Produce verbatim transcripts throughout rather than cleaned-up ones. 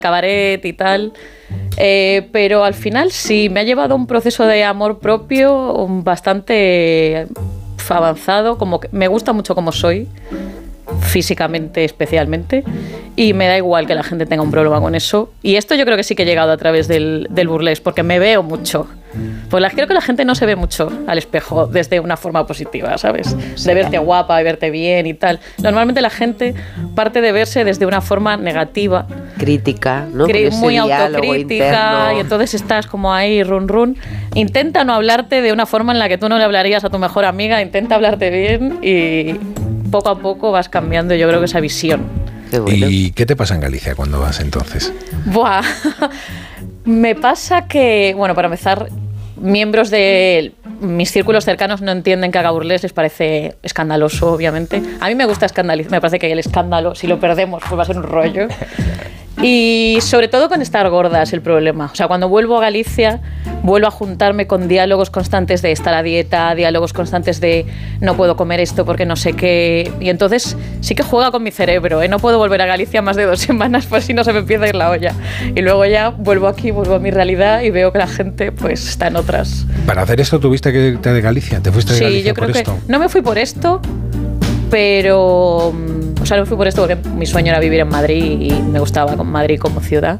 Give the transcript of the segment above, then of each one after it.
cabaret y tal. Eh, pero al final sí, me ha llevado a un proceso de amor propio bastante avanzado, como que me gusta mucho como soy, físicamente especialmente, y me da igual que la gente tenga un problema con eso. Y esto yo creo que sí que he llegado a través del, del burlesque, porque me veo mucho. Pues la, creo que la gente no se ve mucho al espejo desde una forma positiva, ¿sabes? De verte guapa, de verte bien y tal. Normalmente la gente parte de verse desde una forma negativa. Crítica, ¿no? Cri- muy autocrítica, interno. y entonces estás como ahí run run. Intenta no hablarte de una forma en la que tú no le hablarías a tu mejor amiga, intenta hablarte bien y poco a poco vas cambiando, yo creo que esa visión. Qué bueno. ¿Y qué te pasa en Galicia cuando vas entonces? Buah, me pasa que, bueno, para empezar, miembros de mis círculos cercanos no entienden que haga burlesque, les parece escandaloso, obviamente. A mí me gusta escandalizar, me parece que el escándalo, si lo perdemos, pues va a ser un rollo. Y sobre todo con estar gorda es el problema. O sea, cuando vuelvo a Galicia, vuelvo a juntarme con diálogos constantes de estar a dieta, diálogos constantes de no puedo comer esto porque no sé qué. Y entonces sí que juega con mi cerebro, ¿eh? No puedo volver a Galicia más de dos semanas por si no se me empieza a ir la olla. Y luego ya vuelvo aquí, vuelvo a mi realidad y veo que la gente pues está en otras. ¿Para hacer esto tuviste que irte de Galicia? ¿Te fuiste de Sí, Galicia yo creo por que esto? no me fui por esto, pero... O sea, no me fui por esto porque mi sueño era vivir en Madrid y me gustaba con Madrid como ciudad.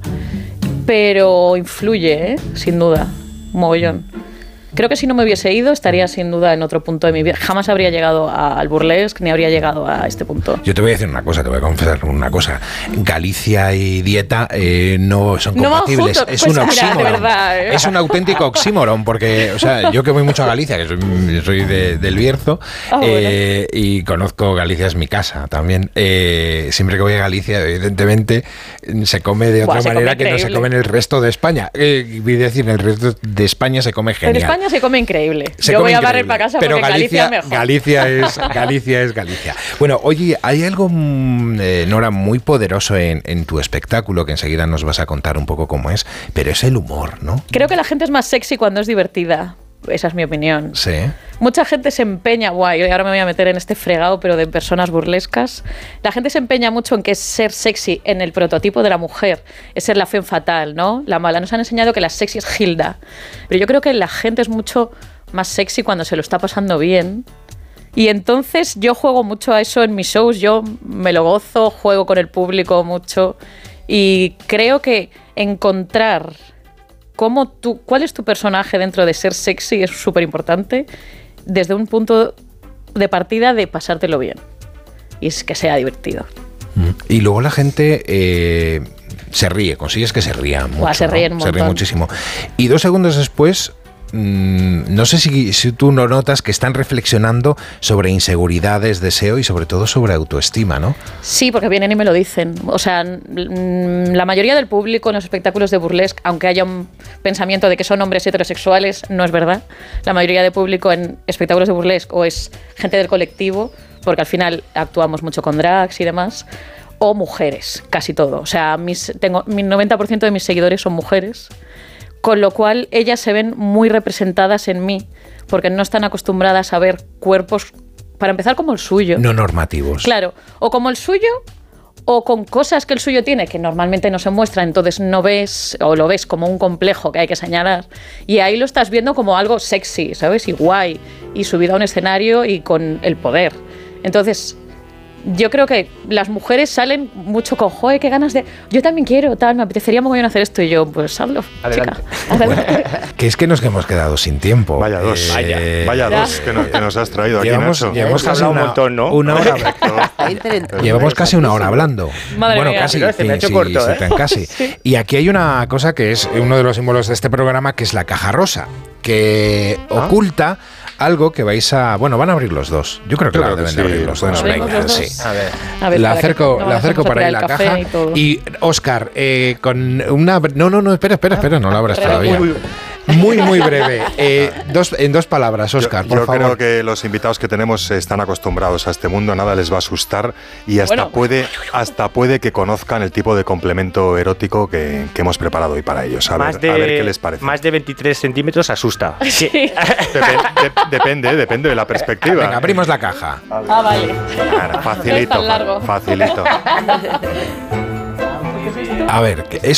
Pero influye, ¿eh? Sin duda, mogollón. Creo que si no me hubiese ido estaría sin duda en otro punto de mi vida. Jamás habría llegado a, al burlesque ni habría llegado a este punto. Yo te voy a decir una cosa, te voy a confesar una cosa. Galicia y dieta eh, no son No van compatibles. juntos. Es Pues un mira, de oxímoron. verdad, ¿eh? Es un auténtico oxímoron porque, o sea, yo que voy mucho a Galicia, que soy, soy de, del Bierzo, Ah, eh, y conozco Galicia, es mi casa también. Eh, siempre que voy a Galicia, evidentemente, se come de Buah, otra se manera come que no se increíble. come en el resto de España. Eh, y decir, en el resto de España se come genial. En España se come increíble. Se Yo come voy a increíble, barrer para casa pero porque Galicia, Galicia, mejor. Galicia es Galicia es Galicia. Bueno, oye, hay algo, eh, Nora, muy poderoso en, en tu espectáculo, que enseguida nos vas a contar un poco cómo es, pero es el humor, ¿no? Creo que la gente es más sexy cuando es divertida. Esa es mi opinión. Sí. Mucha gente se empeña, guay, ahora me voy a meter en este fregado, pero de personas burlescas. La gente se empeña mucho en que ser sexy en el prototipo de la mujer es ser la femme fatal, ¿no? La mala. Nos han enseñado que la sexy es Hilda. Pero yo creo que la gente es mucho más sexy cuando se lo está pasando bien. Y entonces yo juego mucho a eso en mis shows, yo me lo gozo, juego con el público mucho. Y creo que encontrar cómo tú, cuál es tu personaje dentro de ser sexy es súper importante desde un punto de partida de pasártelo bien y es que sea divertido. Y luego la gente eh, se ríe, consigues que se ría mucho. Buah, se ¿no? ríen un Se ríe montón. muchísimo. Y dos segundos después, mmm, no sé si, si tú no notas que están reflexionando sobre inseguridades, deseo y sobre todo sobre autoestima, ¿no? Sí, porque vienen y me lo dicen. O sea, mm, la mayoría del público en los espectáculos de burlesque, aunque haya un pensamiento de que son hombres heterosexuales, no es verdad. La mayoría del público en espectáculos de burlesque o es gente del colectivo, porque al final actuamos mucho con drags y demás, o mujeres, casi todo. O sea, mis, tengo, mi noventa por ciento de mis seguidores son mujeres, con lo cual ellas se ven muy representadas en mí, porque no están acostumbradas a ver cuerpos, para empezar, como el suyo. No normativos. Claro, o como el suyo, o con cosas que el suyo tiene que normalmente no se muestran, entonces no ves, o lo ves como un complejo que hay que señalar, y ahí lo estás viendo como algo sexy, ¿sabes? Y guay, y subido a un escenario y con el poder. Entonces, yo creo que las mujeres salen mucho con, joder, qué ganas de... Yo también quiero, tal, me apetecería muy bien hacer esto. Y yo, pues hazlo, Adelante. chica. Adelante. Bueno, que es que nos hemos quedado sin tiempo. Vaya dos, Eh, vaya Ya. dos que nos, que nos has traído aquí, Llevamos, Nacho. llevamos Hemos casi hablado una, un montón, ¿no? una hora. Está interesante. Llevamos casi una hora hablando. Madre bueno, mía. casi. Mira, se me ha hecho sí, corto, sí, ¿eh? tan casi. Y aquí hay una cosa que es uno de los símbolos de este programa, que es la caja rosa, que ¿Ah? oculta algo que vais a... Bueno, van a abrir los dos. Yo creo que Yo la creo que deben sí, de abrir los pueden dos. abrir Venga, los sí. dos. A ver. A ver, la para que acerco, no la acerco vayamos a para ahí tirar la el café caja. y todo. Y, Óscar, eh, con una... No, no, no, espera, espera, espera, no la abras Uy, todavía. uy. Muy, muy breve. Eh, dos, en dos palabras, Óscar, yo por yo favor. creo que los invitados que tenemos están acostumbrados a este mundo, nada les va a asustar y hasta, Bueno. puede, hasta puede que conozcan el tipo de complemento erótico que, que hemos preparado hoy para ellos. A ver, Más de, a ver qué les parece. Más de veintitrés centímetros asusta. Sí. Depe- de- depende, depende de la perspectiva. Venga, abrimos la caja. Ah, vale. Claro, facilito, No es tan largo. facilito. A ver, es